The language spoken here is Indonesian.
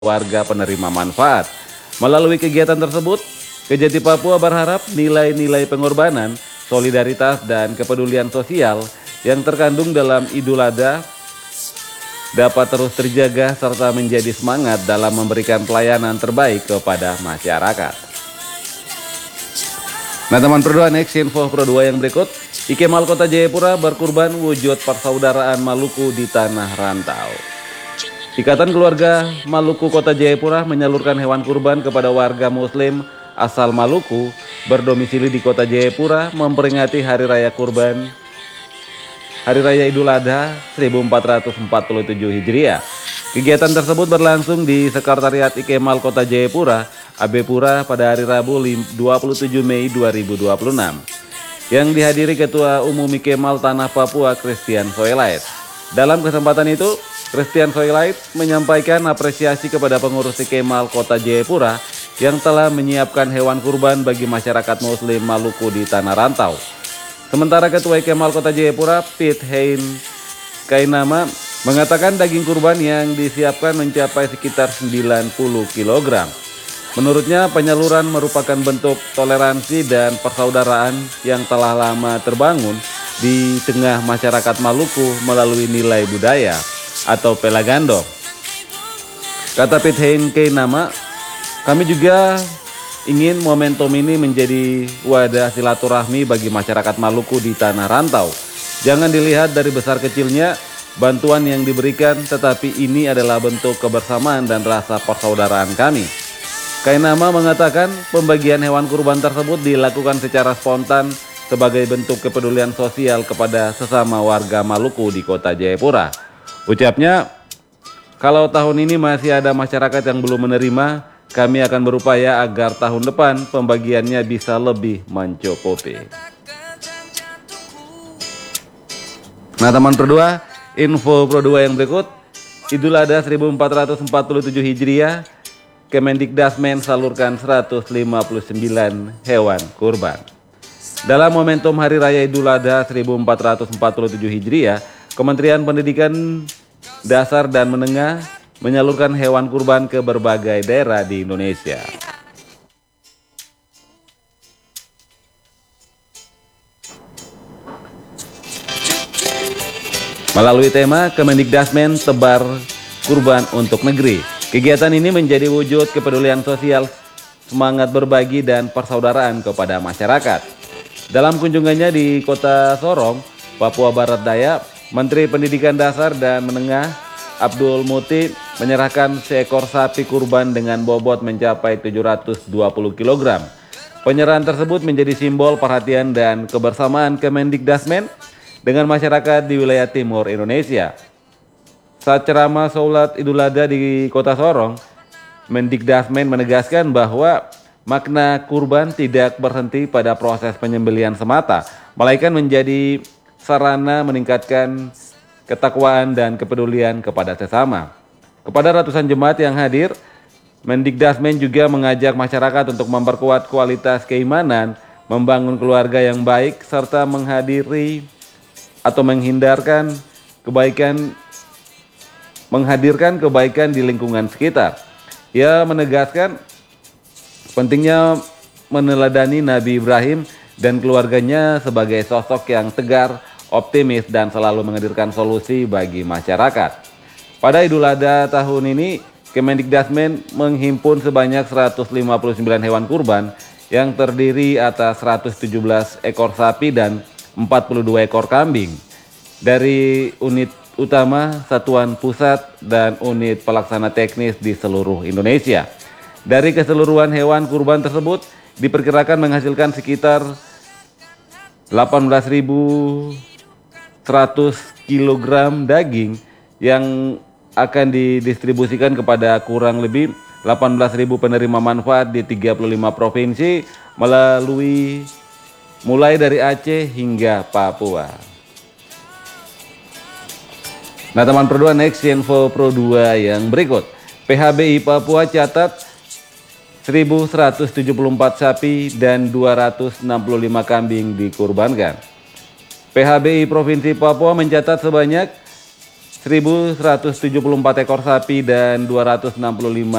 warga penerima manfaat. Melalui kegiatan tersebut, Kejati Papua berharap nilai-nilai pengorbanan, solidaritas, dan kepedulian sosial yang terkandung dalam Idul Adha dapat terus terjaga serta menjadi semangat dalam memberikan pelayanan terbaik kepada masyarakat. Nah teman Pro 2, next info Pro 2 yang berikut. Ikemal Kota Jayapura berkurban wujud persaudaraan Maluku di tanah rantau. Ikatan Keluarga Maluku Kota Jayapura menyalurkan hewan kurban kepada warga muslim asal Maluku berdomisili di Kota Jayapura memperingati Hari Raya Kurban Hari Raya Idul Adha 1447 Hijriah. Kegiatan tersebut berlangsung di Sekretariat Ikemal Kota Jayapura, Abepura pada hari Rabu 27 Mei 2026. Yang dihadiri Ketua Umum Ikemal Tanah Papua Christian Soilait. Dalam kesempatan itu, Christian Soilait menyampaikan apresiasi kepada pengurus Ikemal Kota Jayapura yang telah menyiapkan hewan kurban bagi masyarakat muslim Maluku di tanah rantau. Sementara Ketua Ikemal Kota Jayapura, Pete Hein Kainama, mengatakan daging kurban yang disiapkan mencapai sekitar 90 kg. Menurutnya, penyaluran merupakan bentuk toleransi dan persaudaraan yang telah lama terbangun di tengah masyarakat Maluku melalui nilai budaya atau pelagando. Kata Pete Hein Kainama, kami juga ingin momentum ini menjadi wadah silaturahmi bagi masyarakat Maluku di tanah rantau. Jangan dilihat dari besar kecilnya bantuan yang diberikan, tetapi ini adalah bentuk kebersamaan dan rasa persaudaraan kami. Kainama mengatakan pembagian hewan kurban tersebut dilakukan secara spontan sebagai bentuk kepedulian sosial kepada sesama warga Maluku di Kota Jayapura. Ucapnya, kalau tahun ini masih ada masyarakat yang belum menerima, kami akan berupaya agar tahun depan pembagiannya bisa lebih mencukupi. Nah teman Pro 2, info Pro 2 yang berikut. Idul Adha 1447 Hijriah, Kemendikdasmen salurkan 159 hewan kurban. Dalam momentum Hari Raya Idul Adha 1447 Hijriah, Kementerian Pendidikan Dasar dan Menengah menyalurkan hewan kurban ke berbagai daerah di Indonesia. Melalui tema Kemendikdasmen tebar kurban untuk negeri. Kegiatan ini menjadi wujud kepedulian sosial, semangat berbagi dan persaudaraan kepada masyarakat. Dalam kunjungannya di Kota Sorong, Papua Barat Daya, Menteri Pendidikan Dasar dan Menengah Abdul Muti menyerahkan seekor sapi kurban dengan bobot mencapai 720 kg. Penyerahan tersebut menjadi simbol perhatian dan kebersamaan Kemendikdasmen dengan masyarakat di wilayah timur Indonesia. Saat ceramah sholat Idul Adha di Kota Sorong, Mendikdasmen menegaskan bahwa makna kurban tidak berhenti pada proses penyembelihan semata, melainkan menjadi sarana meningkatkan ketakwaan dan kepedulian kepada sesama. Kepada ratusan jemaat yang hadir, Mendikdasmen juga mengajak masyarakat untuk memperkuat kualitas keimanan, membangun keluarga yang baik, serta menghadirkan kebaikan di lingkungan sekitar. Ia menegaskan pentingnya meneladani Nabi Ibrahim dan keluarganya sebagai sosok yang tegar, optimis, dan selalu menghadirkan solusi bagi masyarakat. Pada Idul Adha tahun ini, Kemendikdasmen menghimpun sebanyak 159 hewan kurban yang terdiri atas 117 ekor sapi dan 42 ekor kambing dari unit utama, satuan pusat, dan unit pelaksana teknis di seluruh Indonesia. Dari keseluruhan hewan kurban tersebut diperkirakan menghasilkan sekitar 18.100 kg daging yang akan didistribusikan kepada kurang lebih 18.000 penerima manfaat di 35 provinsi mulai dari Aceh hingga Papua. Nah teman Pro 2, next info Pro 2 yang berikut. PHBI Papua catat 1.174 sapi dan 265 kambing dikurbankan. PHBI Provinsi Papua mencatat sebanyak 1.174 ekor sapi dan 265